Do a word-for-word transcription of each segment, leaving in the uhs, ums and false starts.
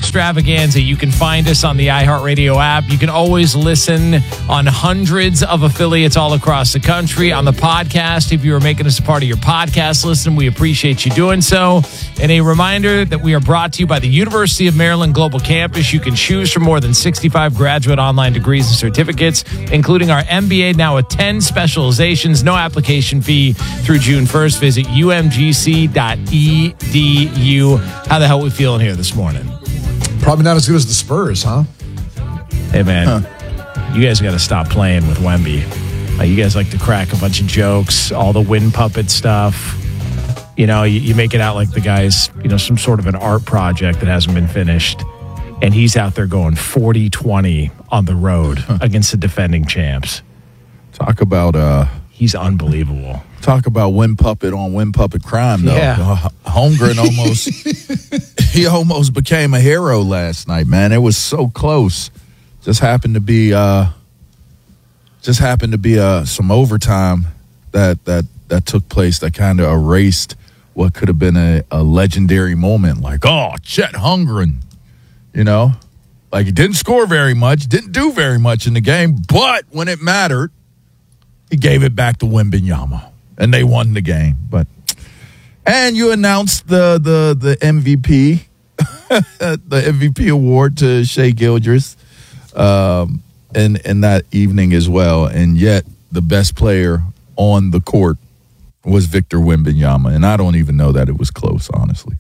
extravaganza. You can find us on the iHeartRadio app. You can always listen on hundreds of affiliates all across the country. On the podcast, if you are making us a part of your podcast listen, we appreciate you doing so. And a reminder that we are brought to you by the University of Maryland Global Campus. You can choose from more than sixty-five graduate online degrees and certificates, including our M B A now with ten specializations. No application fee through June first. Visit U M G C dot E D U. How the hell are we feeling here this morning? Probably not as good as the Spurs, huh? Hey, man, huh. You guys got to stop playing with Wemby. Uh, you guys like to crack a bunch of jokes, all the wind puppet stuff. You know, you, you make it out like the guy's, you know, some sort of an art project that hasn't been finished. And he's out there going forty twenty on the road against the defending champs. Talk about... uh He's unbelievable. Talk about wind puppet on wind puppet crime, though. Yeah. Uh, Holmgren almost... he almost became a hero last night, man. It was so close. Just happened to be... uh Just happened to be uh, some overtime that, that, that took place that kind of erased what could have been a, a legendary moment. Like, oh, Chet Holmgren, you know? Like, he didn't score very much, didn't do very much in the game, but when it mattered, he gave it back to Wembanyama, and they won the game. But and you announced the the the M V P, the M V P award to Shai Gilgeous, um, in in that evening as well. And yet, the best player on the court was Victor Wembanyama, and I don't even know that it was close, honestly.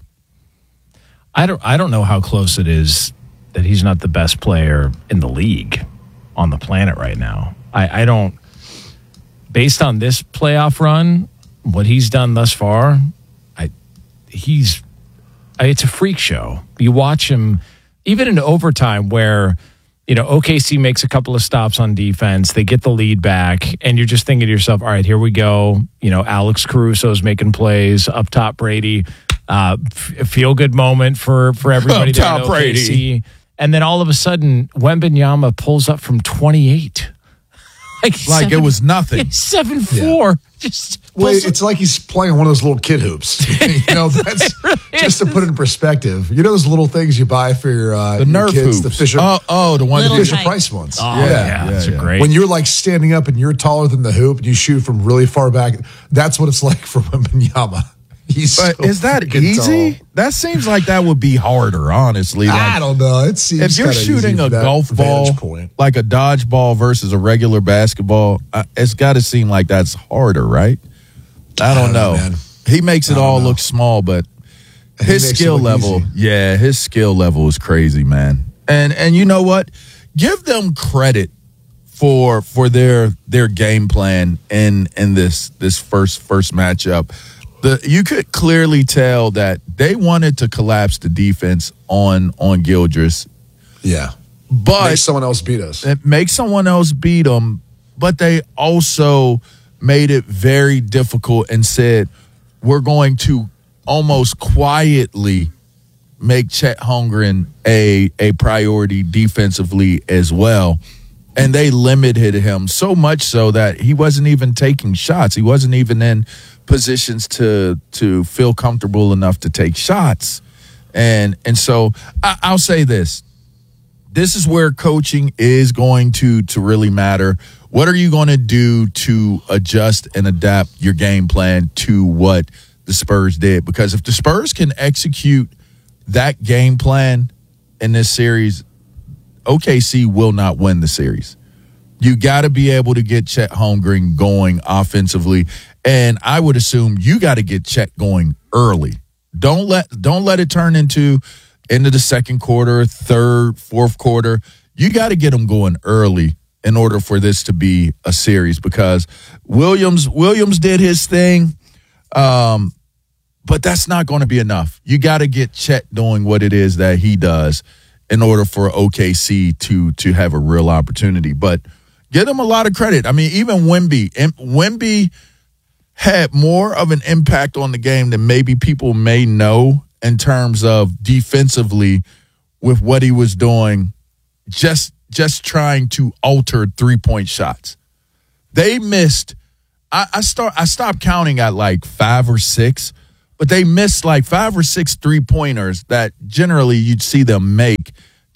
I don't I don't know how close it is that he's not the best player in the league on the planet right now. I, I don't. Based on this playoff run, what he's done thus far, I he's it's a freak show. You watch him even in overtime where, you know, O K C makes a couple of stops on defense, they get the lead back, and you're just thinking to yourself, all right, here we go. You know, Alex Caruso's making plays up top. Brady, uh, f- feel good moment for for everybody. Up top Brady, O K C. And then all of a sudden, Wembanyama pulls up from twenty-eight. Like, like seven, it was nothing. seven four. Yeah. Just well, it's like he's playing one of those little kid hoops. You know, that's really just to put it in perspective. You know those little things you buy for your uh, the Nerf your kids, hoops. the Fisher. Oh, oh, the one the Fisher Price ones. Oh, yeah, yeah, yeah that's yeah. great. When you're like standing up and you're taller than the hoop and you shoot from really far back, that's what it's like for Wembanyama. He's but so is that easy? Tall. That seems like that would be harder, honestly. Like, I don't know. It seems if you're shooting a golf ball, point. like a dodgeball versus a regular basketball, uh, it's got to seem like that's harder, right? I don't, I don't know. know he makes it all know. look small, but his skill level, easy. yeah, his skill level is crazy, man. And and you know what? Give them credit for for their their game plan in in this this first first matchup. The, you could clearly tell that they wanted to collapse the defense on on Gilgeous. Yeah. But make someone else beat us. Make someone else beat them, but they also made it very difficult and said, we're going to almost quietly make Chet Holmgren a, a priority defensively as well. And they limited him so much so that he wasn't even taking shots. He wasn't even in positions to to feel comfortable enough to take shots. And and so I, I'll say this. This is where coaching is going to to really matter. What are you going to do to adjust and adapt your game plan to what the Spurs did? Because if the Spurs can execute that game plan in this series, O K C will not win the series. You got to be able to get Chet Holmgren going offensively, and I would assume you got to get Chet going early. Don't let don't let it turn into into the second quarter, third, fourth quarter. You got to get them going early in order for this to be a series, because Williams Williams did his thing, um, but that's not going to be enough. You got to get Chet doing what it is that he does in order for O K C to to have a real opportunity. But give them a lot of credit. I mean, even Wemby, Wemby had more of an impact on the game than maybe people may know in terms of defensively with what he was doing, just just trying to alter three-point shots. They missed. I, I start. I stopped counting at like five or six, but they missed like five or six three-pointers that generally you'd see them make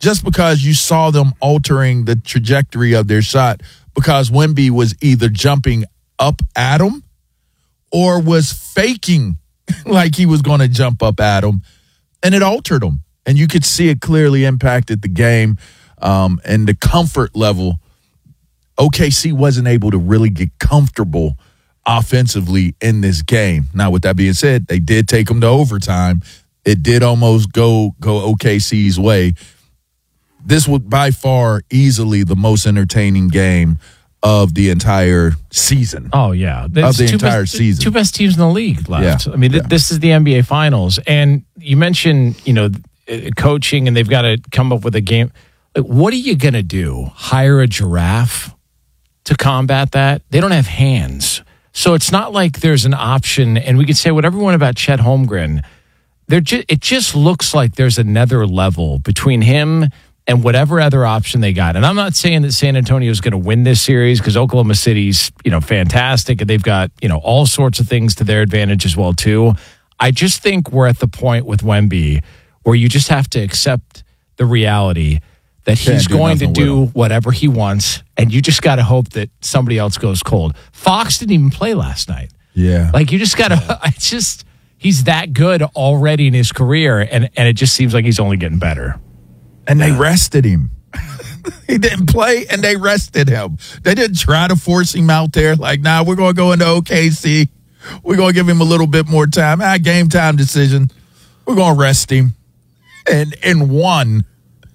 just because you saw them altering the trajectory of their shot because Wemby was either jumping up at him or was faking like he was going to jump up at him, and it altered him. And you could see it clearly impacted the game um, and the comfort level. O K C wasn't able to really get comfortable offensively in this game. Now, with that being said, they did take them to overtime. It did almost go go O K C's way. This was by far easily the most entertaining game of the entire season. Oh, yeah. Of the two entire best, season. Two best teams in the league left. Yeah. I mean, th- Yeah. this is the N B A Finals. And you mentioned, you know, coaching, and they've got to come up with a game. Like, what are you going to do? Hire a giraffe to combat that? They don't have hands. So it's not like there's an option, and we can say whatever we want about Chet Holmgren. There, ju- it just looks like there's another level between him and whatever other option they got. And I'm not saying that San Antonio is going to win this series because Oklahoma City's, you know, fantastic, and they've got, you know, all sorts of things to their advantage as well too. I just think we're at the point with Wemby where you just have to accept the reality that he's do going to nothing do with him. whatever he wants, and you just got to hope that somebody else goes cold. Fox didn't even play last night. Yeah. Like, you just got to, it's just, he's that good already in his career, and, and it just seems like he's only getting better. And they rested him. He didn't play, and they rested him. They didn't try to force him out there. Like, nah, we're going to go into O K C. We're going to give him a little bit more time. Ah, game time decision. We're going to rest him. And and won.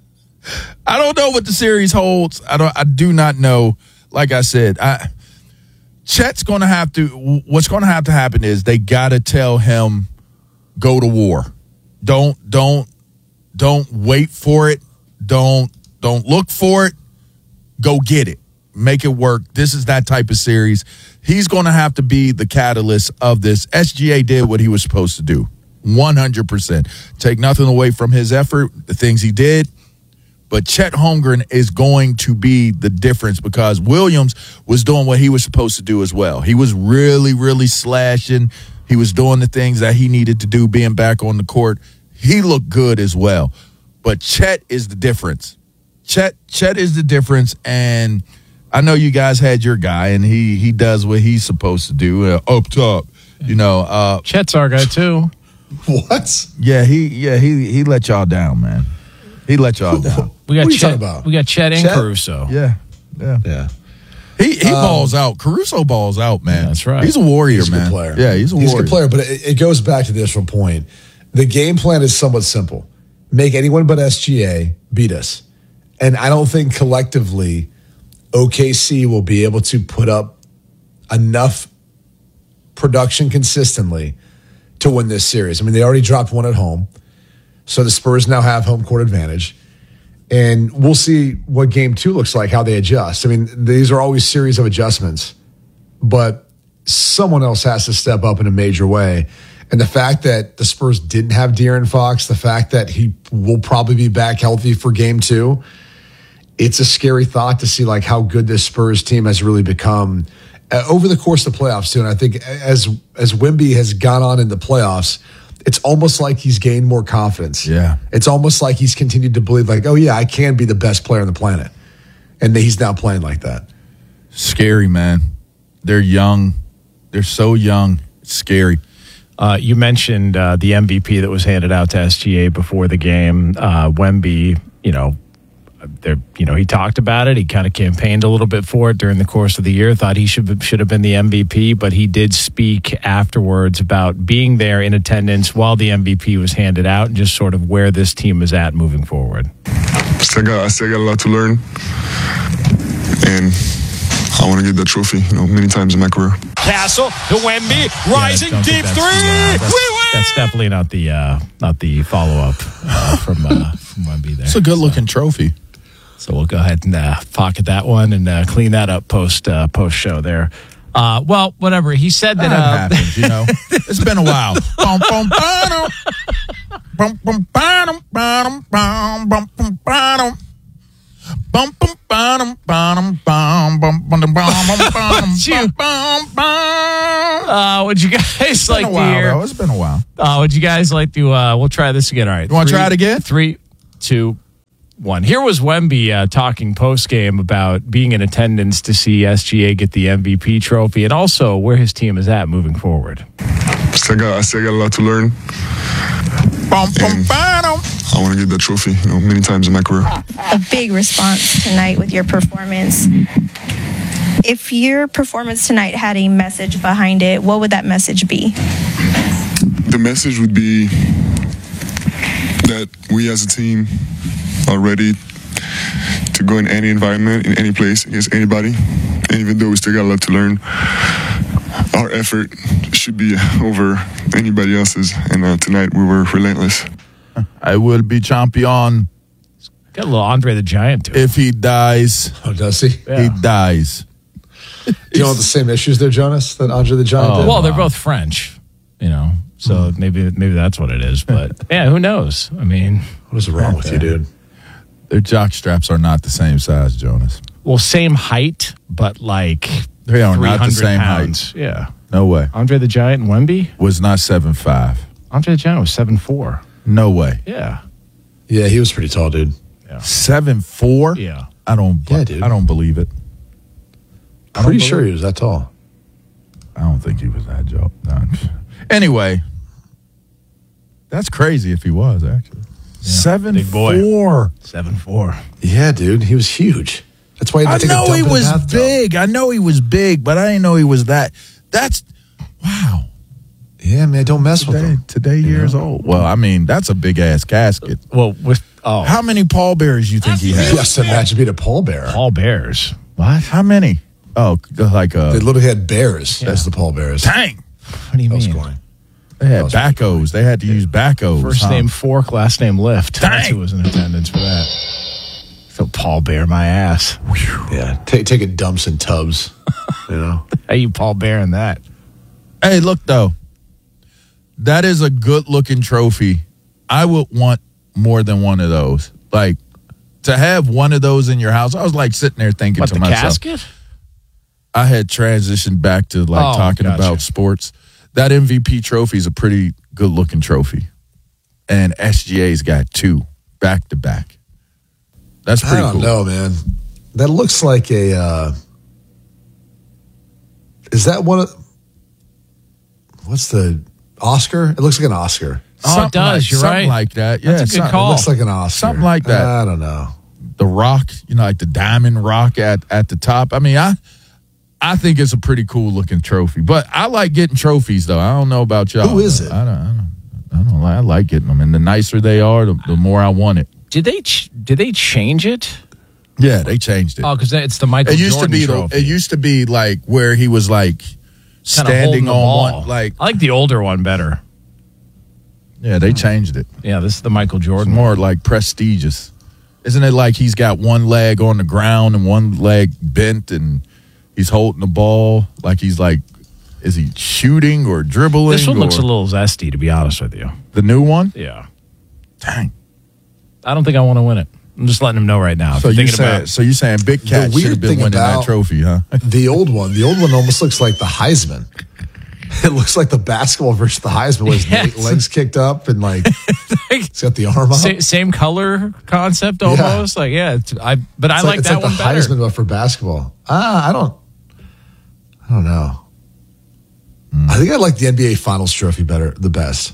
I don't know what the series holds. I don't. I do not know. Like I said, I, Chet's going to have to. What's going to have to happen is they got to tell him, go to war. Don't don't don't wait for it. Don't don't look for it. Go get it. Make it work. This is that type of series. He's going to have to be the catalyst of this. S G A did what he was supposed to do. one hundred percent. Take nothing away from his effort, the things he did. But Chet Holmgren is going to be the difference because Williams was doing what he was supposed to do as well. He was really, really slashing. He was doing the things that he needed to do, being back on the court. He looked good as well. But Chet is the difference. Chet Chet is the difference, and I know you guys had your guy, and he he does what he's supposed to do uh, up top. You know, uh, Chet's our guy too. What? Yeah, he yeah he he let y'all down, man. He let y'all down. We got What are you Chet. talking about? We got Chet and Chet? Caruso. Yeah, yeah. Yeah. He he balls out. Caruso balls out, man. Yeah, that's right. He's a warrior, He's a man. good player. Yeah, he's a he's warrior. a good player, but it, it goes back to this one point. The game plan is somewhat simple. Make anyone but S G A beat us. And I don't think collectively O K C will be able to put up enough production consistently to win this series. I mean, they already dropped one at home, so the Spurs now have home court advantage. And we'll see what game two looks like, how they adjust. I mean, these are always series of adjustments, but someone else has to step up in a major way. And the fact that the Spurs didn't have De'Aaron Fox, the fact that he will probably be back healthy for game two, it's a scary thought to see like how good this Spurs team has really become uh, over the course of the playoffs too. And I think as as Wemby has gone on in the playoffs, it's almost like he's gained more confidence. Yeah. It's almost like he's continued to believe like, oh yeah, I can be the best player on the planet. And he's now playing like that. Scary, man. They're young. They're so young. It's scary. Uh, you mentioned uh, the M V P that was handed out to S G A before the game. Uh, Wemby, you know, there, you know, he talked about it. He kind of campaigned a little bit for it during the course of the year. Thought he should should have been the M V P, but he did speak afterwards about being there in attendance while the M V P was handed out and just sort of where this team is at moving forward. Still got, I still got a lot to learn, and I want to get that trophy, you know, many times in my career. Castle to Wemby, rising Yeah, I don't deep think three. that's the, uh, that's, we win. that's definitely not the uh, not the follow up uh, from uh, from Wemby there. It's a good looking trophy. So we'll go ahead and uh, pocket that one and uh, clean that up post uh, post show there. Uh, well, whatever. He said that. That Uh, happens, you know. It's been a while. Bum, bum, ba-dum. Bum, bum, ba-dum, ba-dum, bum, bum, bum, ba-dum. Bum, bum, ba-dum, ba-dum, bum, bum, bum, bum, bum, bum, you? bum, bum. uh, would you guys It's like been a to while, hear? though. It's been a while. Uh, would you guys like to? Uh, we'll try this again. All right. You wanna Three- try it again? Three, two, one. Here was Wemby uh, talking post-game about being in attendance to see S G A get the M V P trophy and also where his team is at moving forward. Still got, I still got a lot to learn. Bum, bum, And bum. I want to get that trophy, you know, many times in my career. A big response tonight with your performance. If your performance tonight had a message behind it, what would that message be? The message would be that we as a team are ready to go in any environment, in any place, against anybody. And even though we still got a lot to learn, our effort should be over anybody else's. And uh, tonight we were relentless. I will be champion Got a little Andre the Giant to it. if he dies. Oh, does he? Yeah. He dies. Do you know the same issues there, Jonas, that Andre the Giant Oh, did? well, they're both French, you know, so maybe maybe that's what it is. But yeah, who knows? I mean, What is wrong with you, dude? Their jock straps are not the same size, Jonas. well, same height, but like They are not the 300 same pounds. Yeah, No way. Andre the Giant and Wemby. Was not seven five. Andre the Giant was seven four. No way. Yeah, Yeah, he was pretty tall, dude. seven four. yeah. I don't. Yeah, dude. I don't believe it. I don't Pretty believe sure it. he was that tall. I don't think he was that joke. No. Anyway, that's crazy if he was actually seven big boy. four. Seven four. Yeah, dude, he was huge. That's why he I had to take a know dump he in the was bathtub. big. I know he was big, but I didn't know he was that. That's wow. Yeah, man, don't mess with Today, him. today years old. Well, I mean, that's a big ass casket. Well, with oh, How many pallbearers you think he had? Just imagine being a pallbearer. Paul Bears. What? How many? Oh, like a They literally had bears as the pallbearers. dang. What do you That was mean? corny. They had backos. They had to use backos. First huh? name Fork, last name Lift. That's Dang. who was in attendance for that. So Paul Bear my ass. Yeah, take taking dumps in tubs. You know, How you Paul Bear in that? Hey, look though. That is a good looking trophy. I would want more than one of those. Like to have one of those in your house. I was like sitting there thinking What, to the myself. casket? I had transitioned back to like Oh, talking gotcha. about sports. That M V P trophy is a pretty good looking trophy. And S G A's got two back to back. That's I pretty don't cool. know, man. That looks like a. Uh, is that one of? What's the Oscar? It looks like an Oscar. Oh, it Something does. like- You're something right. like that. Yeah, That's a good something- call. It looks like an Oscar. Something like that. I don't know. The rock, you know, like the diamond rock at, at the top. I mean, I I think it's a pretty cool looking trophy. But I like getting trophies though. I don't know about y'all. Who is it? I don't. I don't. I don't like. I like getting them, and the nicer they are, the, the more I want it. Did they ch- did they change it? Yeah, they changed it. Oh, because it's the Michael it used Jordan to be. The, trophy. it used to be like where he was like Kinda standing holding the on ball. one. Like I like the older one better. yeah, they changed it. Yeah, this is the Michael It's Jordan. more like prestigious. Isn't it like he's got one leg on the ground and one leg bent and he's holding the ball like he's like, is he shooting or dribbling? This one looks or- a little zesty, to be honest with you. The new one? Yeah, Dang. I don't think I want to win it. I'm just letting him know right now. If So you're you thinking saying about so you saying Big Cat weird should have been thing winning that about- trophy, huh? The old one. The old one almost looks like the Heisman. It looks like the basketball version of the Heisman, with his Yes. legs kicked up and like he's got the arm up. Sa- same color concept almost. Like yeah, it's, I but I It's like it's that like one the better. Heisman, but for basketball. Ah, I don't. I don't know. I think I like the N B A Finals trophy better, the best.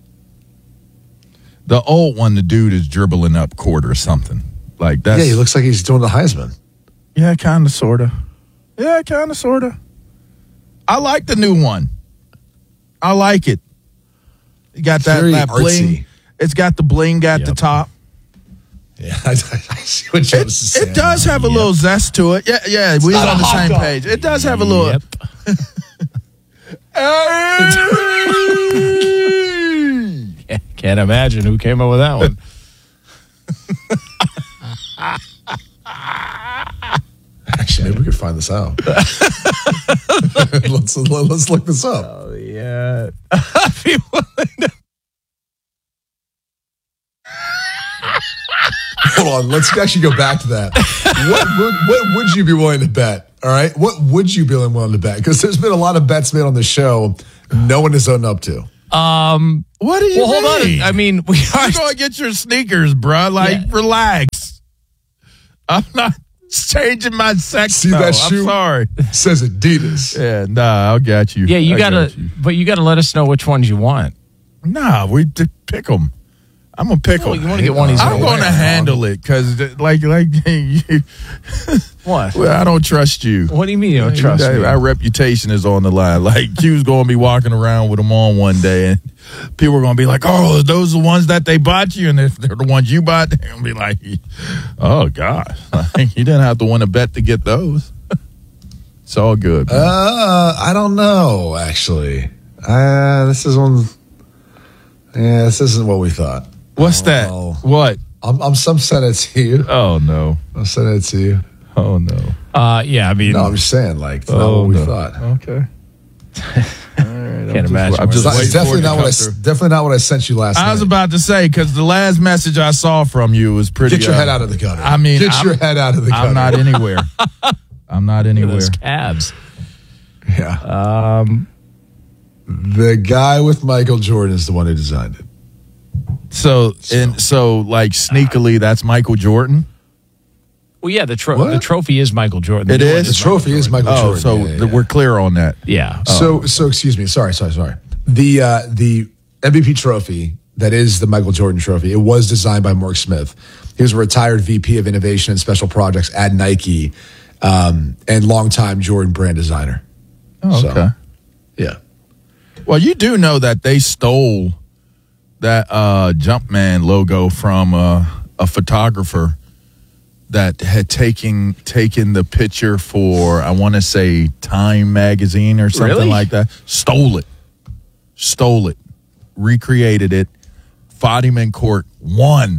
The old one, the dude is dribbling up court or something. Like that's Yeah, he looks like he's doing the Heisman. Yeah, kinda sorta. Yeah, kinda sorta. I like the new one. I like it. You got that, Very that bling. artsy. It's got the bling at the Yep. top. Yeah, I, I see what It, Jonas is saying. it does have a little zest to it. Yeah, yeah, we're not on a the hot same dog. page. It does have a little. Yep. Hey! Can't imagine who came up with that one. Actually, maybe we could find this out. let's let's look this up. Oh yeah. Hold on, let's actually go back to that. What would what would you be willing to bet? All right, what would you be willing to bet? Because there's been a lot of bets made on the show, no one has owned up to. Um. What do you Well, hold mean? on. I mean, we are. You go and get your sneakers, bro. Like, Yeah. relax. I'm not changing my sex. See though. that shoe? I'm sorry. Says Adidas. Yeah, nah, I got you. Yeah, you I gotta, got you. but you gotta let us know which ones you want. Nah, we d- pick them. I'm gonna pick No, them. you want to get one he's I'm gonna going to wear. handle it because, like, like you, What? well, I don't trust you. What do you mean you don't trust That- me? Our reputation is on the line. Like, you was going to be walking around with them on one day, and people are going to be like, "Oh, are those the ones that they bought you?" And if they're the ones you bought, they're going to be like, "Oh God, like, you didn't have to win a bet to get those." It's all good. man. Uh, I don't know, actually. Uh, this is one. Yeah, this isn't what we thought. What's that? Oh. What? I'm, I'm some sending it to you. Oh no! I'm sending it to you. Oh no! Uh, yeah, I mean, No, I'm just saying, like, it's not Oh, what we no. thought. Okay. All right, Can't imagine I'm where just this It's waiting definitely for it to not what come I through. definitely not what I sent you last I was night. about to say because the last message I saw from you was pretty. Get your uh, head out of the gutter. I mean, get I'm- your head out of the gutter. I'm not anywhere. I'm not look at anywhere. those calves. Yeah. Um, the guy with Michael Jordan is the one who designed it. So and so, like sneakily, that's Michael Jordan. Well, yeah, the, tro- What? the trophy is Michael Jordan. The It new one is? The trophy is Michael Oh, Jordan. so Yeah, yeah, th- yeah. we're clear on that. Yeah. So, so excuse me. Sorry, sorry, sorry. The uh, the M V P trophy that is the Michael Jordan trophy. It was designed by Mark Smith. He was a retired V P of Innovation and Special Projects at Nike, um, and longtime Jordan brand designer. Oh, So- okay. Yeah. Well, you do know that they stole that uh, Jumpman logo from uh, a photographer that had taken taken the picture for, I want to say, Time magazine or something Really? like that. Stole it. Stole it. Recreated it. Fought him in court. Won.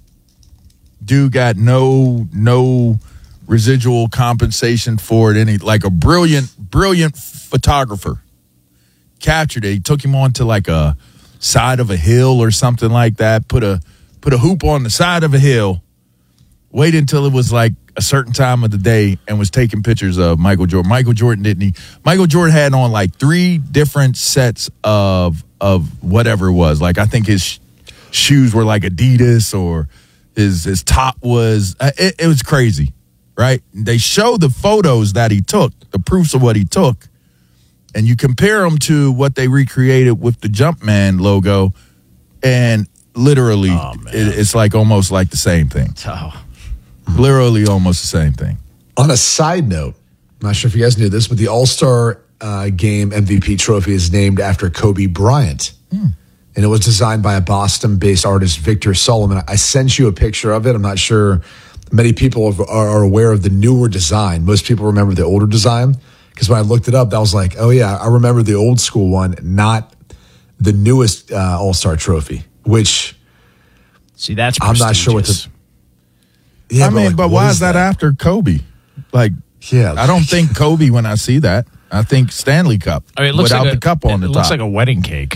Dude got no no residual compensation for it. Any like a brilliant brilliant photographer captured it. He took him onto like a side of a hill or something like that. Put a put a hoop on the side of a hill. Waited until it was like a certain time of the day and was taking pictures of Michael Jordan. Michael Jordan didn't he? Michael Jordan had on like three different sets of of whatever it was. Like I think his sh- shoes were like Adidas or his his top was. uh, It, it was crazy, right? They show the photos that he took, the proofs of what he took, and you compare them to what they recreated with the Jumpman logo, and literally, Oh, man. it, it's like almost like the same thing. Oh. Literally, almost the same thing. On a side note, I'm not sure if you guys knew this, but the All Star uh, Game M V P trophy is named after Kobe Bryant. And it was designed by a Boston-based artist, Victor Solomon. I sent you a picture of it. I'm not sure many people are, are aware of the newer design. Most people remember the older design. Because when I looked it up, I was like, oh, yeah, I remember the old school one, not the newest uh, All-Star trophy, which See, that's I'm not sure what prestigious. to... Yeah, I mean, like, but what why is that, after Kobe? Like, Yeah. I don't think Kobe when I see that. I think Stanley Cup I mean, it looks without like a, the cup on it the looks top. like a wedding cake.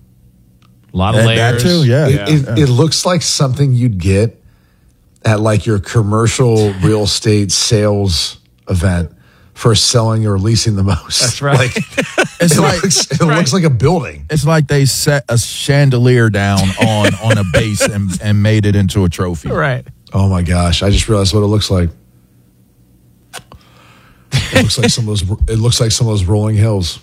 A lot of That- that layers. too, yeah. It, it, it looks like something you'd get at like your commercial real estate sales event for selling or leasing the most. That's right. Like, it's it like looks, it looks like a building. it's like they set a chandelier down on on a base and, and made it into a trophy. Right. Oh my gosh! I just realized what it looks like. It looks like some of those. It looks like some of those rolling hills.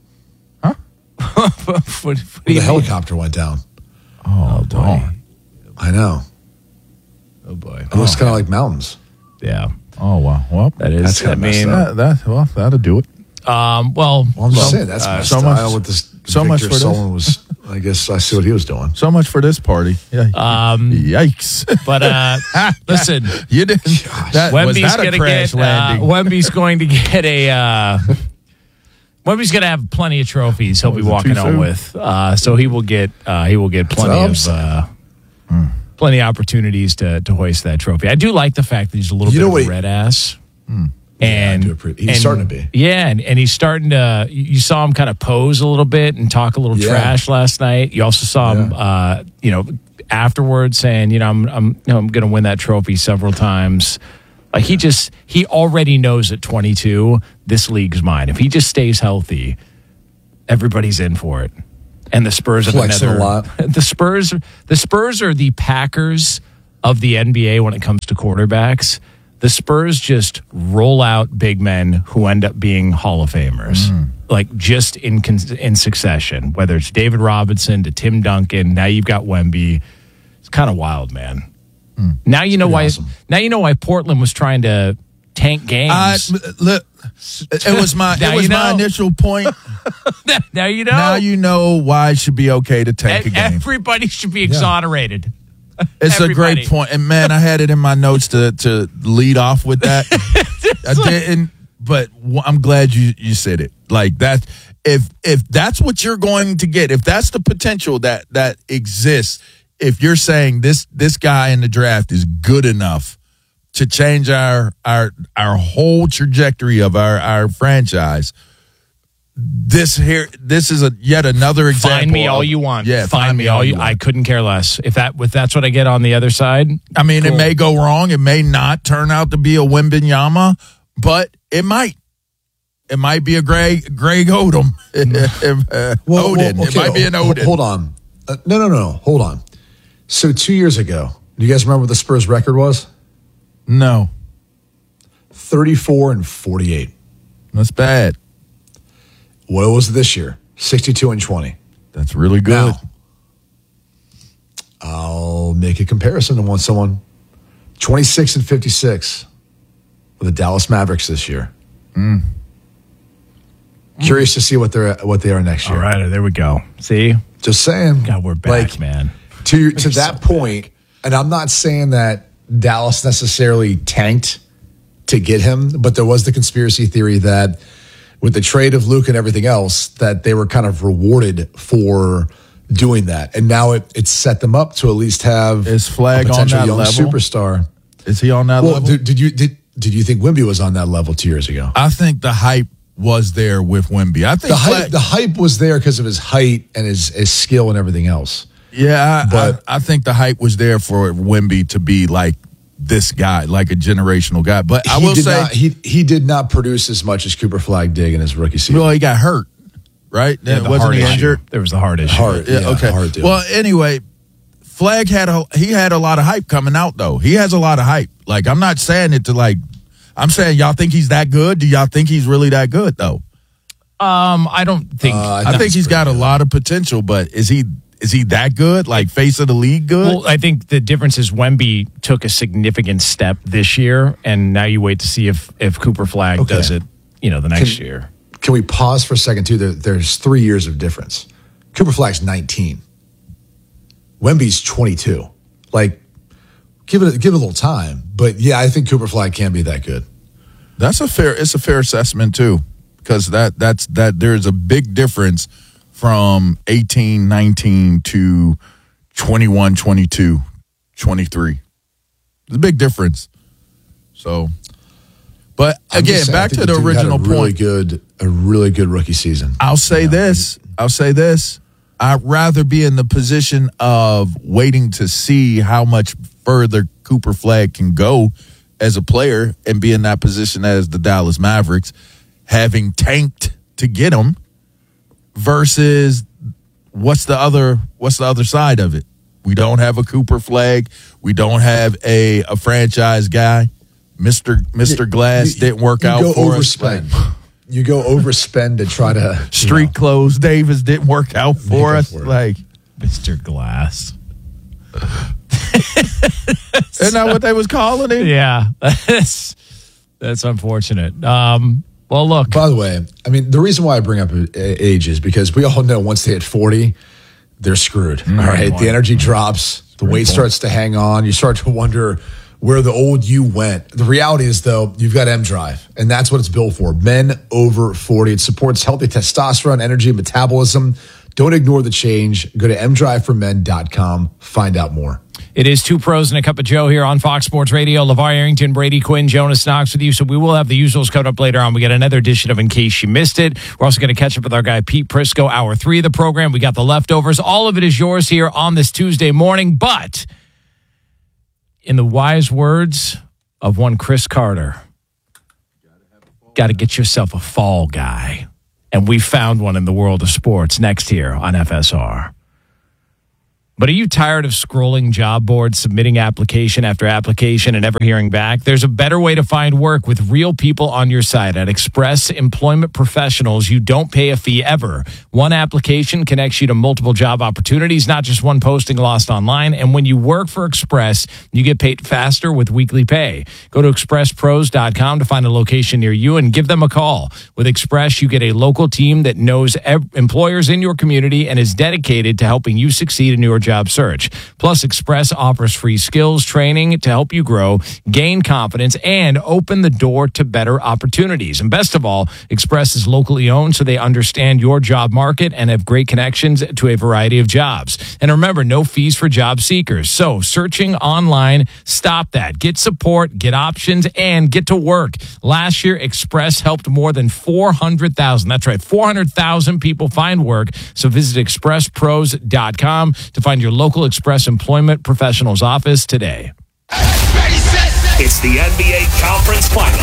what, what do The you mean? helicopter went down. Oh, darn. I know. Oh boy. It looks kind of like mountains. Yeah. Oh wow. Well, That is. That's kinda I mean, messed that, that well, that'll do it. um. Well. Well, I'm just so- saying that's uh, my so style. much- with this, so much Victor for this. Solomon was. I guess I see what he was doing. So much for this party. Yeah. Um. Yikes. But uh. listen. You didn't. That, was Wemby's that a gonna crash get. Uh, landing? Wemby's going to get a. Uh, Wemby's going to have plenty of trophies. He'll be Was it walking too on soon? with. Uh, so he will get. Uh, he will get plenty what I'm of. saying. Uh, Plenty of opportunities to to hoist that trophy. I do like the fact that he's a little You bit know of what a he- red ass. Hmm. And, Yeah, I do appre- he's and- starting to be. Yeah, and, and he's starting to. You saw him kind of pose a little bit and talk a little Yeah. trash last night. You also saw him, Yeah. uh, you know, afterwards saying, you know, I'm, I'm, you know, I'm going to win that trophy several times. Like he just, he already knows at twenty-two, this league's mine. If he just stays healthy, everybody's in for it. And the Spurs are Flexing another. a lot. The Spurs, the Spurs are the Packers of the N B A when it comes to quarterbacks. the Spurs just roll out big men who end up being Hall of Famers, mm. like just in in succession, whether it's David Robinson to Tim Duncan. Now you've got Wemby. It's kind of wild, man. Mm. Now you know why. Awesome. Now you know why Portland was trying to tank games. I, look, it was my it was you know. my initial point. Now you know. Now you know why it should be okay to tank a game. Everybody should be exonerated. Yeah. It's Everybody. a great point. And, man, I had it in my notes to, to lead off with that. I didn't, but I'm glad you, you said it. Like, that. If if that's what you're going to get, if that's the potential that, that exists, if you're saying this this guy in the draft is good enough to change our our our whole trajectory of our, our franchise, This here, this is a yet another example. Find me of, all you want. Yeah, find, find me all you. Want. I couldn't care less if that if that's what I get on the other side. I mean, cool. It may go wrong. It may not turn out to be a Wembanyama, but it might. It might be a Greg Greg Odom. uh, well, Oden. Well, okay, it might be an Oden. Hold on. Uh, no, no, no. Hold on. So two years ago, do you guys remember what the Spurs' record was? No. thirty-four and forty-eight. That's bad. What was it this year? sixty-two and twenty. That's really good. Now, I'll make a comparison to one someone. twenty-six and fifty-six with the Dallas Mavericks this year. Mm. Curious to see what they're what they are next year. All right, there we go. See? Just saying. God, we're back, like, man. To to that so point, big. And I'm not saying that Dallas necessarily tanked to get him, but there was the conspiracy theory that with the trade of Luke and everything else, that they were kind of rewarded for doing that. And now it, it set them up to at least have Is Flag a potential on that young level? superstar. Is he on that well, level? Did, did you did did you think Wemby was on that level two years ago? I think the hype was there with Wemby. I think the hype, Flag, the hype was there because of his height and his, his skill and everything else. Yeah, I, but I, I think the hype was there for Wemby to be like this guy, like a generational guy. But I will did say not, he he did not produce as much as Cooper Flag did in his rookie season. Well, he got hurt, right? Yeah, the Wasn't heart he issue. injured? There was the heart issue. Heart, yeah, yeah, okay. Heart deal. Well, anyway, Flag had a he had a lot of hype coming out though. He has a lot of hype. Like, I'm not saying it to like. I'm saying y'all think he's that good. Do y'all think he's really that good though? Um, I don't think. Uh, I think he's got good. a lot of potential, but is he? Is he that good? Like face of the league good? Well, I think the difference is Wemby took a significant step this year, and now you wait to see if, if Cooper Flag okay. does it, you know, the next can, year. Can we pause for a second, too? There, there's three years of difference. Cooper Flag's nineteen. Wemby's twenty-two. Like, give it, give it a little time. But, yeah, I think Cooper Flag can be that good. That's a fair, it's a fair assessment, too, because that that's that there's a big difference from eighteen, nineteen to twenty-one, twenty-two, twenty-three. There's a big difference. So, but again, saying, back to the, the original had a really point. Good, a really good rookie season. I'll say yeah. this. I'll say this. I'd rather be in the position of waiting to see how much further Cooper Flag can go as a player and be in that position as the Dallas Mavericks, having tanked to get him. Versus what's the other what's the other side of it? We don't have a Cooper Flag. We don't have a, a franchise guy. Mister Mister Glass you, didn't work you out go for overspend. us. You go overspend to try to street know. clothes. Davis didn't work out for us. For like Mister Glass. Isn't that what they was calling him? Yeah, that's that's unfortunate. Um, Well, look. By the way, I mean, the reason why I bring up age is because we all know once they hit forty, they're screwed. Mm, all right. Point. The energy drops. The weight point. starts to hang on. You start to wonder where the old you went. The reality is, though, you've got M Drive, and that's what it's built for. Men over forty. It supports healthy testosterone, energy, metabolism. Don't ignore the change. Go to m drive for men dot com. Find out more. It is Two Pros and a Cup of Joe here on Fox Sports Radio. LeVar Arrington, Brady Quinn, Jonas Knox with you. So we will have the usuals coming up later on. We got another edition of In Case You Missed It. We're also going to catch up with our guy Pete Prisco, hour three of the program. We got the leftovers. All of it is yours here on this Tuesday morning. But in the wise words of one Chris Carter, got to get yourself a fall guy. And we found one in the world of sports next here on F S R. But are you tired of scrolling job boards, submitting application after application, and never hearing back? There's a better way to find work with real people on your side. At Express Employment Professionals, you don't pay a fee ever. One application connects you to multiple job opportunities, not just one posting lost online. And when you work for Express, you get paid faster with weekly pay. Go to express pros dot com to find a location near you and give them a call. With Express, you get a local team that knows ev- employers in your community and is dedicated to helping you succeed in your job. Job search. Plus, Express offers free skills training to help you grow, gain confidence, and open the door to better opportunities. And best of all, Express is locally owned, so they understand your job market and have great connections to a variety of jobs. And remember, no fees for job seekers. So, searching online, stop that. Get support, get options, and get to work. Last year, Express helped more than four hundred thousand. That's right, four hundred thousand people find work. So visit express pros dot com to find your local Express Employment Professionals office today. It's the N B A Conference Finals.